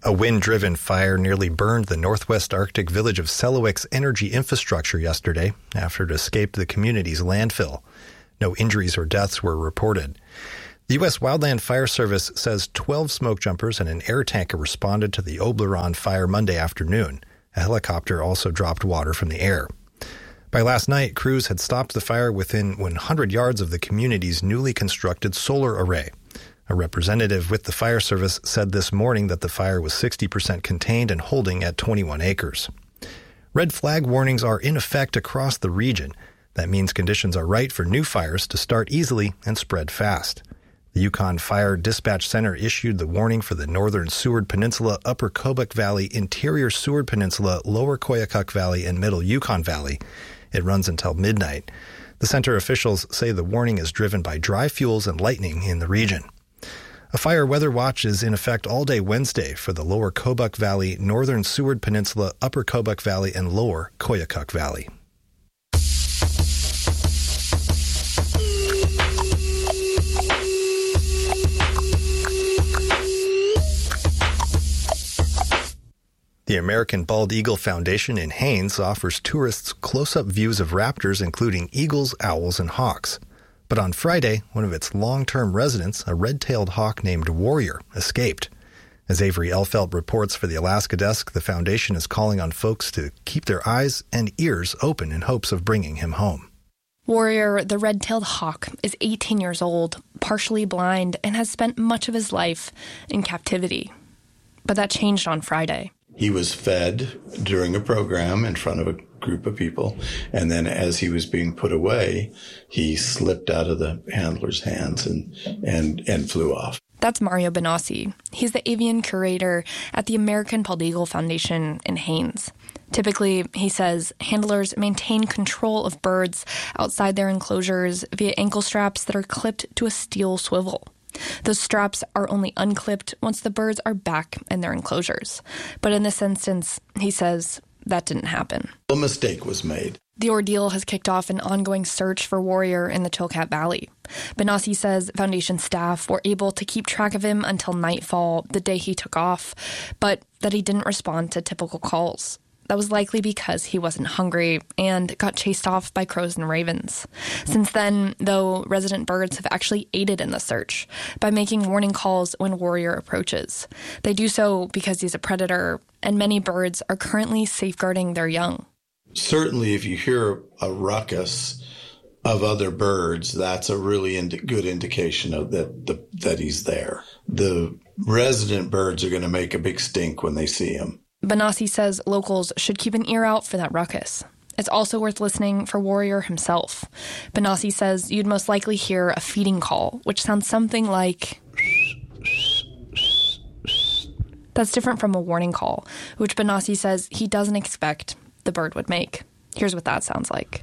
A wind-driven fire nearly burned the northwest Arctic village of Selawik's energy infrastructure yesterday after it escaped the community's landfill. No injuries or deaths were reported. The U.S. Wildland Fire Service says 12 smoke jumpers and an air tanker responded to the Obleron fire Monday afternoon. A helicopter also dropped water from the air. By last night, crews had stopped the fire within 100 yards of the community's newly constructed solar array. A representative with the fire service said this morning that the fire was 60% contained and holding at 21 acres. Red flag warnings are in effect across the region. That means conditions are right for new fires to start easily and spread fast. The Yukon Fire Dispatch Center issued the warning for the northern Seward Peninsula, Upper Kobuk Valley, interior Seward Peninsula, lower Koyukuk Valley, and middle Yukon Valley. It runs until midnight. The center officials say the warning is driven by dry fuels and lightning in the region. A fire weather watch is in effect all day Wednesday for the lower Kobuk Valley, northern Seward Peninsula, upper Kobuk Valley, and lower Koyukuk Valley. The American Bald Eagle Foundation in Haines offers tourists close-up views of raptors, including eagles, owls, and hawks. But on Friday, one of its long-term residents, a red-tailed hawk named Warrior, escaped. As Avery Elfelt reports for the Alaska Desk, the foundation is calling on folks to keep their eyes and ears open in hopes of bringing him home. Warrior, the red-tailed hawk, is 18 years old, partially blind, and has spent much of his life in captivity. But that changed on Friday. He was fed during a program in front of a group of people, and then as he was being put away, he slipped out of the handler's hands and flew off. That's Mario Benassi. He's the avian curator at the American Bald Eagle Foundation in Haines. Typically, he says, handlers maintain control of birds outside their enclosures via ankle straps that are clipped to a steel swivel. Those straps are only unclipped once the birds are back in their enclosures. But in this instance, he says that didn't happen. A mistake was made. The ordeal has kicked off an ongoing search for Warrior in the Chilkat Valley. Benassi says Foundation staff were able to keep track of him until nightfall the day he took off, but that he didn't respond to typical calls. That was likely because he wasn't hungry and got chased off by crows and ravens. Since then, though, resident birds have actually aided in the search by making warning calls when Warrior approaches. They do so because he's a predator, and many birds are currently safeguarding their young. Certainly, if you hear a ruckus of other birds, that's a really good indication of that he's there. The resident birds are going to make a big stink when they see him. Benassi says locals should keep an ear out for that ruckus. It's also worth listening for Warrior himself. Benassi says you'd most likely hear a feeding call, which sounds something like... That's different from a warning call, which Benassi says he doesn't expect the bird would make. Here's what that sounds like.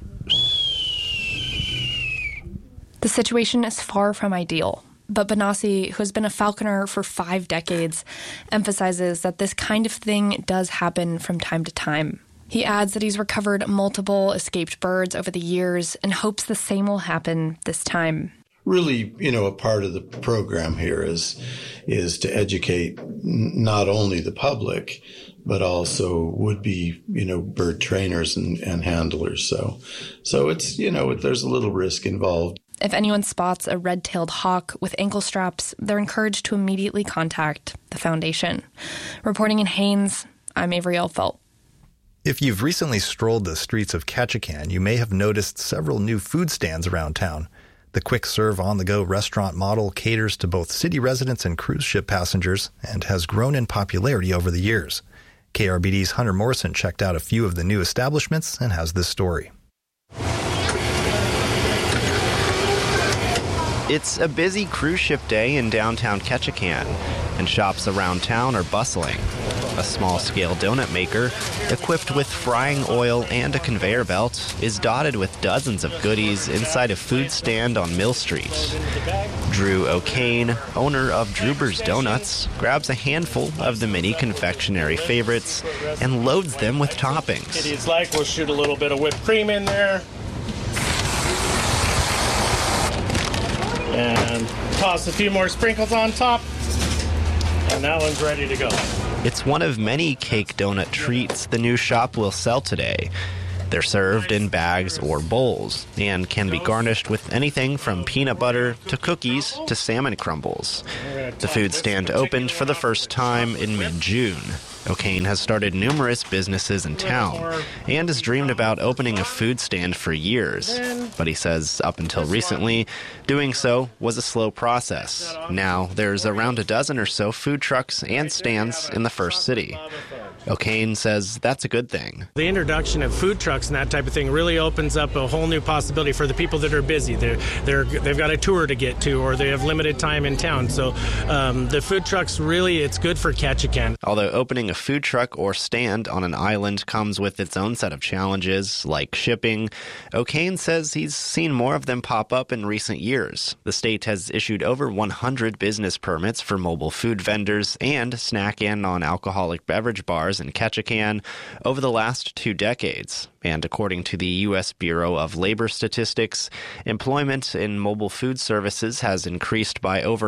The situation is far from ideal. But Benassi, who has been a falconer for 5 decades, emphasizes that this kind of thing does happen from time to time. He adds that he's recovered multiple escaped birds over the years and hopes the same will happen this time. Really, a part of the program here is to educate not only the public, but also would-be, bird trainers and handlers. So it's, there's a little risk involved. If anyone spots a red-tailed hawk with ankle straps, they're encouraged to immediately contact the foundation. Reporting in Haines, I'm Avery Elfelt. If you've recently strolled the streets of Ketchikan, you may have noticed several new food stands around town. The quick-serve on-the-go restaurant model caters to both city residents and cruise ship passengers and has grown in popularity over the years. KRBD's Hunter Morrison checked out a few of the new establishments and has this story. It's a busy cruise ship day in downtown Ketchikan, and shops around town are bustling. A small-scale donut maker, equipped with frying oil and a conveyor belt, is dotted with dozens of goodies inside a food stand on Mill Street. Drew O'Kane, owner of Druber's Donuts, grabs a handful of the mini confectionery favorites and loads them with toppings. It's like we'll shoot a little bit of whipped cream in there. And toss a few more sprinkles on top, and that one's ready to go. It's one of many cake donut treats the new shop will sell today. They're served in bags or bowls and can be garnished with anything from peanut butter to cookies to salmon crumbles. The food stand opened for the first time in mid-June. O'Kane has started numerous businesses in town and has dreamed about opening a food stand for years. But he says up until recently, doing so was a slow process. Now there's around a dozen or so food trucks and stands in the first city. O'Kane says that's a good thing. The introduction of food trucks and that type of thing really opens up a whole new possibility for the people that are busy. They've got a tour to get to, or they have limited time in town. So the food trucks really, it's good for Ketchikan. Although opening a food truck or stand on an island comes with its own set of challenges, like shipping, O'Kane says he's seen more of them pop up in recent years. The state has issued over 100 business permits for mobile food vendors and snack and non-alcoholic beverage bars in Ketchikan over the last 2 decades. And according to the U.S. Bureau of Labor Statistics, employment in mobile food services has increased by over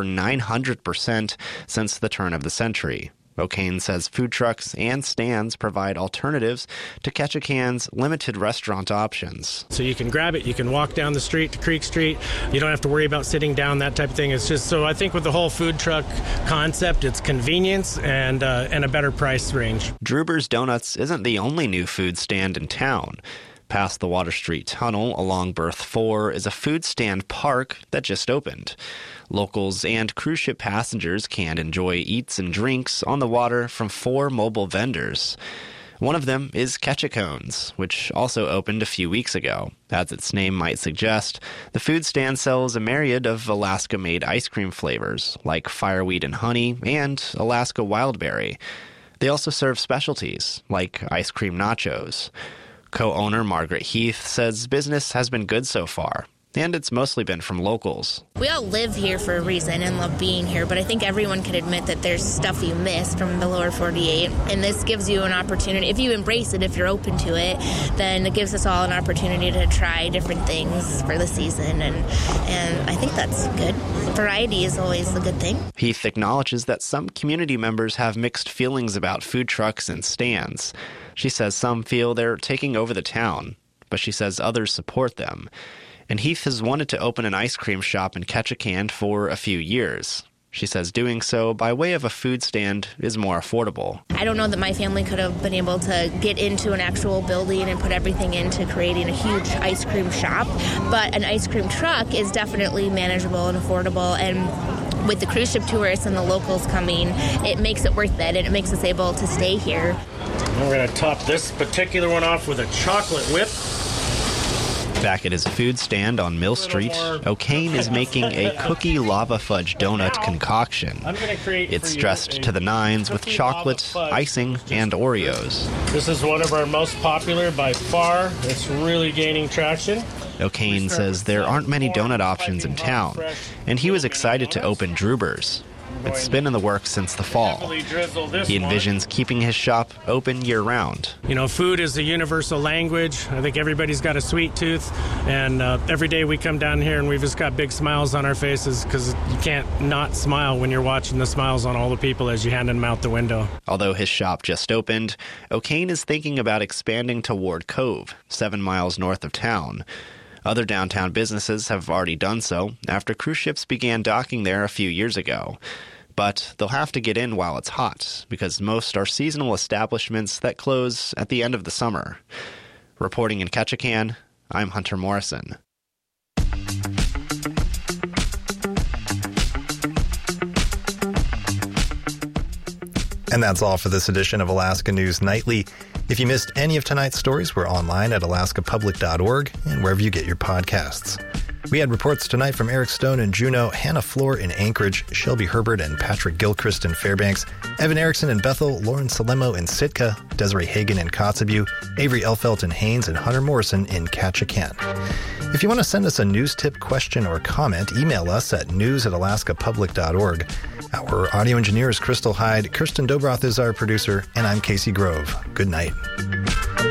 900% since the turn of the century. O'Kane says food trucks and stands provide alternatives to Ketchikan's limited restaurant options. So you can grab it, you can walk down the street to Creek Street, you don't have to worry about sitting down, that type of thing. It's just, so I think with the whole food truck concept, it's convenience and a better price range. Druber's Donuts isn't the only new food stand in town. Past the Water Street Tunnel along Berth 4 is a food stand park that just opened. Locals and cruise ship passengers can enjoy eats and drinks on the water from 4 mobile vendors. One of them is Ketchicones, which also opened a few weeks ago. As its name might suggest, the food stand sells a myriad of Alaska-made ice cream flavors, like fireweed and honey and Alaska wildberry. They also serve specialties, like ice cream nachos. Co-owner Margaret Heath says business has been good so far, and it's mostly been from locals. We all live here for a reason and love being here, but I think everyone can admit that there's stuff you miss from the lower 48, and this gives you an opportunity. If you embrace it, if you're open to it, then it gives us all an opportunity to try different things for the season, and I think that's good. Variety is always a good thing. Heath acknowledges that some community members have mixed feelings about food trucks and stands. She says some feel they're taking over the town, but she says others support them. And Heath has wanted to open an ice cream shop in Ketchikan for a few years. She says doing so by way of a food stand is more affordable. I don't know that my family could have been able to get into an actual building and put everything into creating a huge ice cream shop, but an ice cream truck is definitely manageable and affordable, and with the cruise ship tourists and the locals coming, it makes it worth it, and it makes us able to stay here. We're going to top this particular one off with a chocolate whip. Back at his food stand on Mill Street, O'Kane is making a cookie lava fudge donut concoction. It's dressed to the nines with chocolate, icing, and Oreos. This is one of our most popular by far. It's really gaining traction. O'Kane says there aren't many donut options in town, and he was excited to open Druber's. It's been in the works since the fall. He envisions keeping his shop open year-round. You know, food is a universal language. I think everybody's got a sweet tooth, and every day we come down here and we've just got big smiles on our faces because you can't not smile when you're watching the smiles on all the people as you hand them out the window. Although his shop just opened, O'Kane is thinking about expanding to Ward Cove, 7 miles north of town. Other downtown businesses have already done so after cruise ships began docking there a few years ago. But they'll have to get in while it's hot, because most are seasonal establishments that close at the end of the summer. Reporting in Ketchikan, I'm Hunter Morrison. And that's all for this edition of Alaska News Nightly. If you missed any of tonight's stories, we're online at alaskapublic.org and wherever you get your podcasts. We had reports tonight from Eric Stone in Juneau, Hannah Floor in Anchorage, Shelby Herbert and Patrick Gilchrist in Fairbanks, Evan Erickson in Bethel, Lauren Salemo in Sitka, Desiree Hagan in Kotzebue, Avery Elfelt in Haines, and Hunter Morrison in Ketchikan. If you want to send us a news tip, question, or comment, email us at news@alaskapublic.org. Our audio engineer is Crystal Hyde, Kirsten Dobroth is our producer, and I'm Casey Grove. Good night.